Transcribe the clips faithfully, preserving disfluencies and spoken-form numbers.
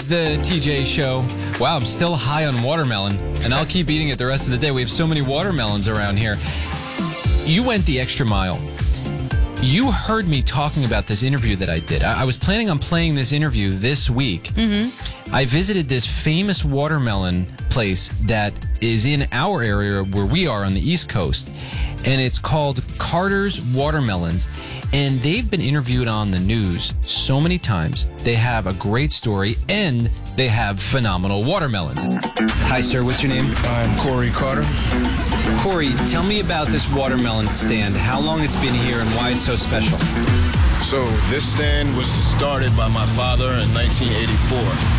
is the T J Show. Wow, I'm still high on watermelon, and I'll keep eating it the rest of the day. We have so many watermelons around here. You went the extra mile. You heard me talking about this interview that I did. I, I was planning on playing this interview this week. Mm-hmm. I visited this famous watermelon place that is in our area where we are on the East Coast, and it's called Carter's Watermelons. And they've been interviewed on the news so many times. They have a great story, and they have phenomenal watermelons. Hi, sir. What's your name? I'm Corey Carter. Corey, tell me about this watermelon stand, how long it's been here, and why it's so special. So this stand was started by my father in nineteen eighty-four.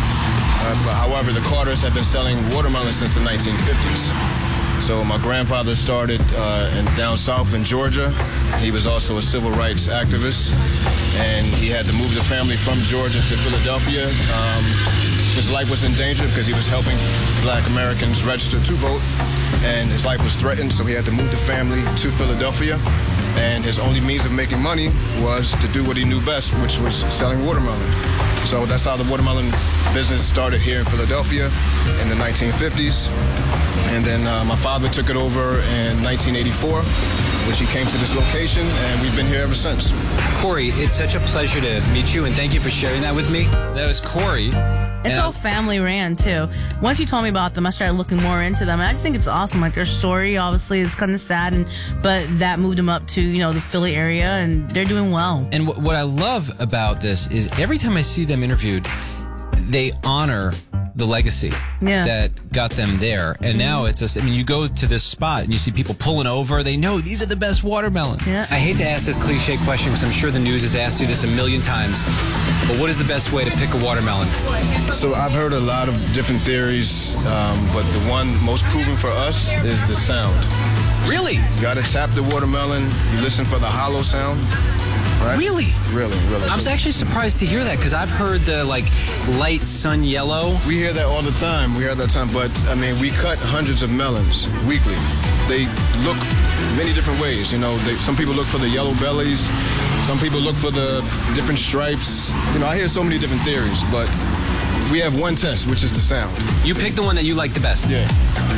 Uh, but however, the Carters have been selling watermelons since the nineteen fifties. So my grandfather started uh, in, down south in Georgia. He was also a civil rights activist, and he had to move the family from Georgia to Philadelphia. Um, his life was in danger because he was helping black Americans register to vote, and his life was threatened, so he had to move the family to Philadelphia. And his only means of making money was to do what he knew best, which was selling watermelon. So that's how the watermelon business started here in Philadelphia in the nineteen fifties. And then uh, my father took it over in nineteen eighty-four, which he came to this location, and we've been here ever since. Corey, it's such a pleasure to meet you, and thank you for sharing that with me. That was Corey. It's all family ran, too. Once you told me about them, I started looking more into them. And I just think it's awesome. Like, their story, obviously, is kind of sad, and but that moved them up to, you know, the Philly area, and they're doing well. And w- what I love about this is every time I see them interviewed, they honor the legacy yeah. that got them there. And mm-hmm. now it's just, I mean, you go to this spot and you see people pulling over. They know these are the best watermelons. Yeah. I hate to ask this cliche question because I'm sure the news has asked you this a million times, but what is the best way to pick a watermelon? So I've heard a lot of different theories, um, but the one most proven for us is the sound. Really? You gotta tap the watermelon, you listen for the hollow sound. Right? Really? Really, really. I'm so, actually surprised to hear that because I've heard the like light sun yellow. We hear that all the time. We hear that all the time. But, I mean, we cut hundreds of melons weekly. They look many different ways. You know, they, some people look for the yellow bellies. Some people look for the different stripes. You know, I hear so many different theories, but we have one test, which is the sound. You pick the one that you like the best. Yeah.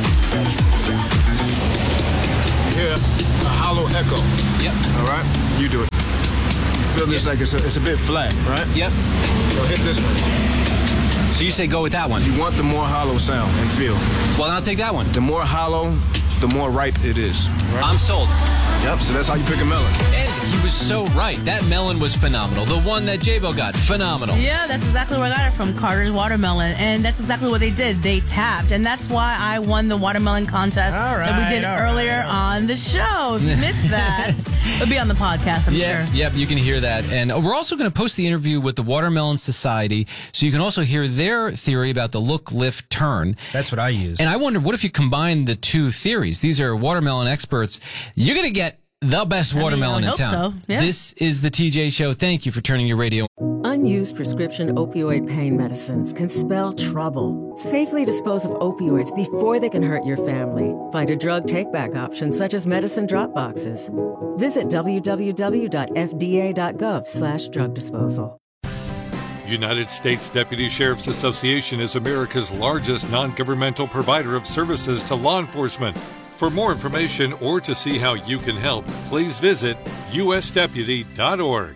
You hear a hollow echo. Yep. All right? You do it. Feel this yeah. like it's a, it's a bit flat, right? Yep. So hit this one. So you say go with that one. You want the more hollow sound and feel. Well, I'll take that one. The more hollow, the more ripe it is. Right? I'm sold. Yep, so that's how you pick a melon. And he was so right. That melon was phenomenal. The one that J-Bo got, phenomenal. Yeah, that's exactly where I got it from, Carter's Watermelon. And that's exactly what they did. They tapped. And that's why I won the watermelon contest all right, that we did earlier right, on the show. If you missed that, it'll be on the podcast, I'm yeah, sure. Yep, you can hear that. And we're also going to post the interview with the Watermelon Society, so you can also hear their theory about the look, lift, turn. That's what I use. And I wonder, what if you combine the two theories? These are watermelon experts. You're going to get the best watermelon I mean, I in town. So. Yeah. This is the T J Show. Thank you for turning your radio. Unused prescription opioid pain medicines can spell trouble. Safely dispose of opioids before they can hurt your family. Find a drug take-back option such as medicine drop boxes. Visit w w w dot f d a dot gov slash drug disposal. United States Deputy Sheriff's Association is America's largest non-governmental provider of services to law enforcement. For more information or to see how you can help, please visit u s deputy dot org.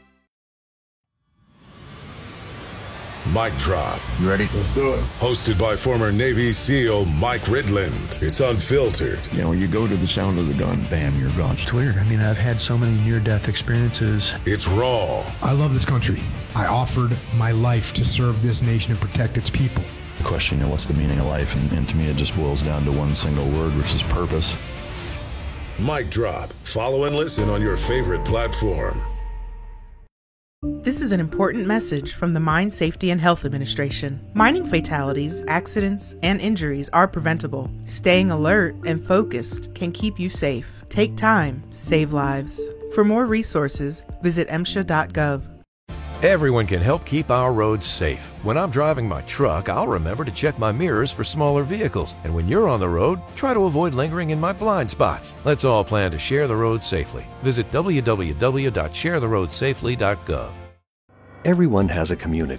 Mic Drop. You ready? Let's do it. Hosted by former Navy SEAL Mike Ridland. It's unfiltered. You know, when you go to the sound of the gun, bam, you're gone. It's weird. I mean, I've had so many near-death experiences. It's raw. I love this country. I offered my life to serve this nation and protect its people. The question, you know, what's the meaning of life? And, and to me, it just boils down to one single word, which is purpose. Mic Drop. Follow and listen on your favorite platform. This is an important message from the Mine Safety and Health Administration. Mining fatalities, accidents, and injuries are preventable. Staying alert and focused can keep you safe. Take time, save lives. For more resources, visit m s h a dot gov. Everyone can help keep our roads safe. When I'm driving my truck, I'll remember to check my mirrors for smaller vehicles. And when you're on the road, try to avoid lingering in my blind spots. Let's all plan to share the road safely. Visit w w w dot share the road safely dot gov. Everyone has a community,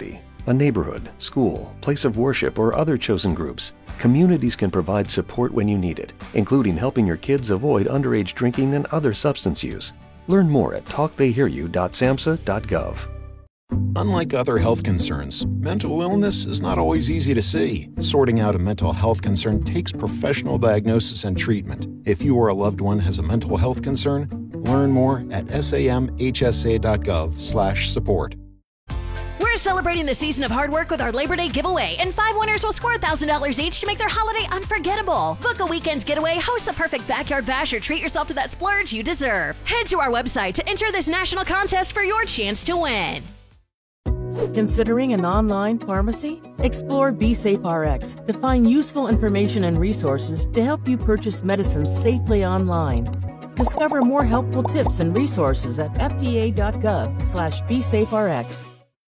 a neighborhood, school, place of worship, or other chosen groups, communities can provide support when you need it, including helping your kids avoid underage drinking and other substance use. Learn more at talk they hear you dot samhsa dot gov. Unlike other health concerns, mental illness is not always easy to see. Sorting out a mental health concern takes professional diagnosis and treatment. If you or a loved one has a mental health concern, learn more at samhsa dot gov slash support. We're celebrating the season of hard work with our Labor Day giveaway, and five winners will score one thousand dollars each to make their holiday unforgettable. Book a weekend getaway, host the perfect backyard bash, or treat yourself to that splurge you deserve. Head to our website to enter this national contest for your chance to win. Considering an online pharmacy? Explore BeSafeRx to find useful information and resources to help you purchase medicines safely online. Discover more helpful tips and resources at f d a dot gov slash B Safe R X.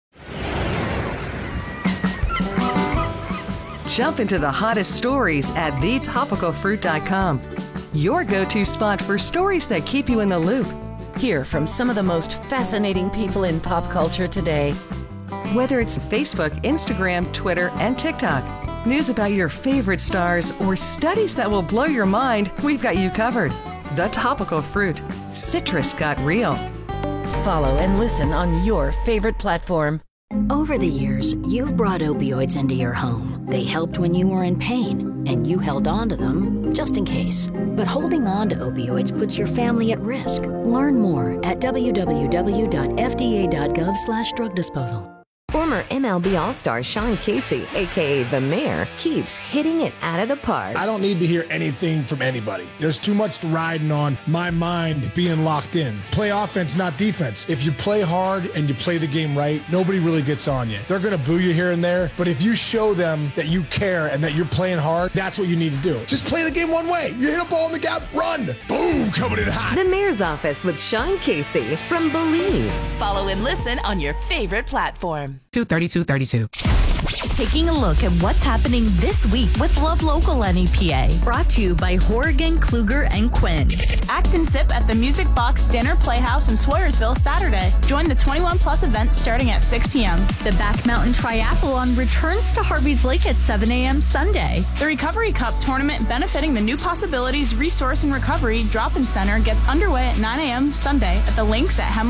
Jump into the hottest stories at the topical fruit dot com. Your go-to spot for stories that keep you in the loop. Hear from some of the most fascinating people in pop culture today. Whether it's Facebook, Instagram, Twitter, and TikTok, news about your favorite stars, or studies that will blow your mind, we've got you covered. The Topical Fruit. Citrus got real. Follow and listen on your favorite platform. Over the years, you've brought opioids into your home. They helped when you were in pain, and you held on to them just in case. But holding on to opioids puts your family at risk. Learn more at w w w dot f d a dot gov slash drug disposal. Former M L B All-Star Sean Casey, a k a. The Mayor, keeps hitting it out of the park. I don't need to hear anything from anybody. There's too much riding on my mind being locked in. Play offense, not defense. If you play hard and you play the game right, nobody really gets on you. They're going to boo you here and there, but if you show them that you care and that you're playing hard, that's what you need to do. Just play the game one way. You hit a ball in the gap, run. Boom, coming in hot. The Mayor's Office with Sean Casey from Believe. Follow and listen on your favorite platform. two thirty-two thirty-two. Taking a look at what's happening this week with Love Local N E P A. Brought to you by Horrigan, Kluger, and Quinn. Act and sip at the Music Box Dinner Playhouse in Sawyersville Saturday. Join the twenty-one plus event starting at six p.m. The Back Mountain Triathlon returns to Harvey's Lake at seven a.m. Sunday. The Recovery Cup tournament benefiting the New Possibilities Resource and Recovery Drop-In Center gets underway at nine a.m. Sunday at the links at Hemlock